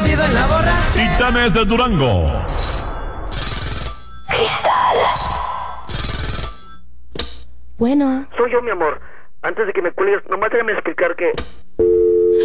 jodido en la borra. Titanes de Durango. Cristal. Bueno. Soy yo, mi amor. Antes de que me cuelgues, nomás déjame explicar que...